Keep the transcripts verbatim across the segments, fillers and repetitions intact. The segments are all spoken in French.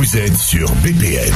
Vous êtes sur B P M.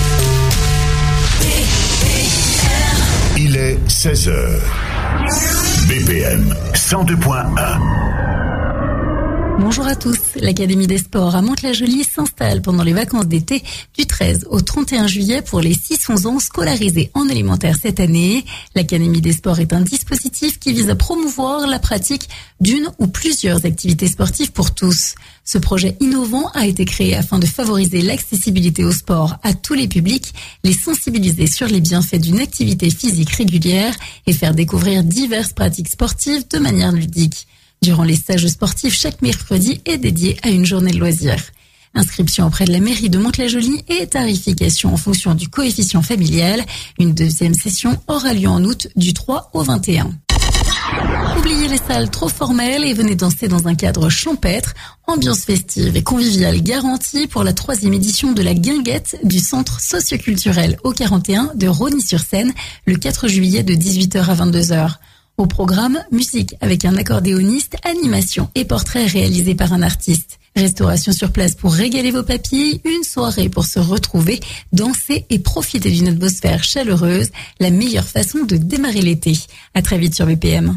Il est seize heures. B P M cent deux point un. Bonjour à tous. L'Académie des sports à Mantes-la-Jolie s'installe pendant les vacances d'été du treize au trente et un juillet pour les six onze ans scolarisés en élémentaire cette année. L'Académie des sports est un dispositif qui vise à promouvoir la pratique d'une ou plusieurs activités sportives pour tous. Ce projet innovant a été créé afin de favoriser l'accessibilité au sport à tous les publics, les sensibiliser sur les bienfaits d'une activité physique régulière et faire découvrir diverses pratiques sportives de manière ludique. Durant les stages sportifs, chaque mercredi est dédié à une journée de loisirs. Inscription auprès de la mairie de Mantes-la-Jolie et tarification en fonction du coefficient familial. Une deuxième session aura lieu en août du trois au vingt et un. Oubliez les salles trop formelles et venez danser dans un cadre champêtre, ambiance festive et conviviale garantie pour la troisième édition de la guinguette du centre socioculturel au quarante et un de Rosny-sur-Seine le quatre juillet de dix-huit heures à vingt-deux heures. Au programme, musique avec un accordéoniste, animation et portraits réalisés par un artiste. Restauration sur place pour régaler vos papilles, une soirée pour se retrouver, danser et profiter d'une atmosphère chaleureuse, la meilleure façon de démarrer l'été. À très vite sur B P M.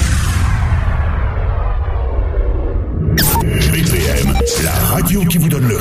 B P M, la radio qui vous donne le